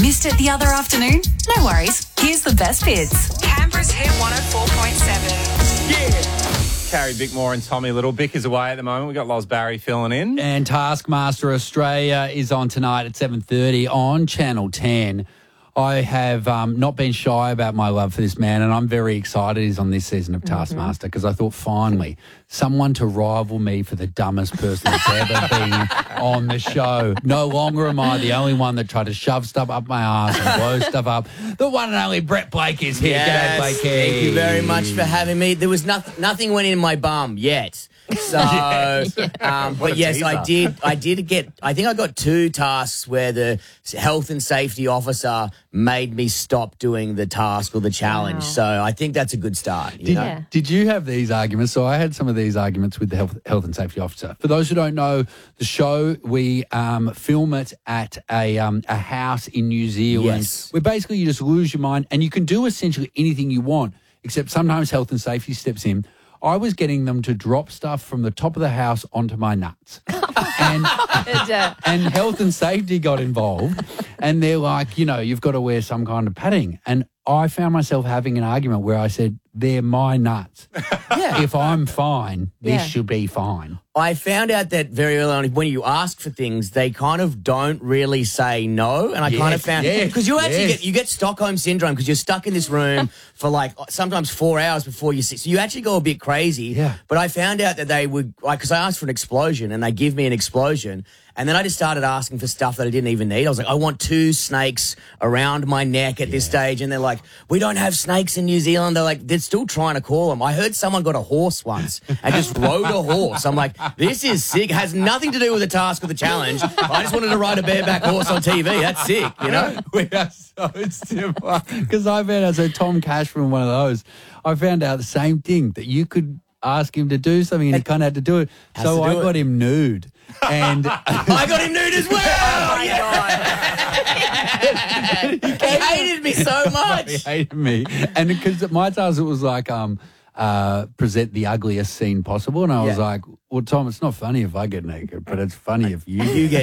Missed it the other afternoon? No worries. Here's the best bits. Canberra's Hit 104.7. Yeah. Carrie Bickmore and Tommy Little. Bick is away at the moment. We've got Loz Barry filling in. And Taskmaster Australia is on tonight at 7:30 on Channel 10. I have not been shy about my love for this man, and I'm very excited he's on this season of Taskmaster because I thought, finally, someone to rival me for the dumbest person that's ever been on the show. No longer am I the only one that tried to shove stuff up my arse and blow stuff up. The one and only Brett Blake is here. Yes, G'day, Blakey. thank you very much for having me. There was nothing went in my bum yet. So, but yes, I did get, I think I got 2 tasks where the health and safety officer made me stop doing the task or the challenge. Wow. So I think that's a good start. You know? Did you have these arguments? So I had some of these arguments with the health and safety officer. For those who don't know, the show, we film it at a house in New Zealand. Yes. Where basically you just lose your mind and you can do essentially anything you want, except sometimes health and safety steps in. I was getting them to drop stuff from the top of the house onto my nuts. And health and safety got involved. And they're like, you've got to wear some kind of padding. And I found myself having an argument where I said, they're my nuts. Yeah. If I'm fine, this should be fine. I found out that very early on, when you ask for things, they kind of don't really say no. And I kind of found, because you actually get Stockholm syndrome because you're stuck in this room for like sometimes 4 hours before you sit. So you actually go a bit crazy. Yeah. But I found out that they would, because I asked for an explosion and they give me an explosion. And then I just started asking for stuff that I didn't even need. I was like, I want 2 snakes around my neck at this stage. And they're like, we don't have snakes in New Zealand. They're like, they're still trying to call them. I heard someone got a horse once and just rode a horse. I'm like, this is sick. It has nothing to do with the task or the challenge. I just wanted to ride a bareback horse on TV. That's sick, you know? We are so similar. Because I found out, so Tom Cashman, one of those, I found out the same thing, that you could ask him to do something and he kind of had to do it. So I got him nude. And I got him nude as well. Oh my God. He hated me so much. He hated me. And because at my task, it was like present the ugliest scene possible. And I was like, well, Tom, it's not funny if I get naked, but it's funny if you get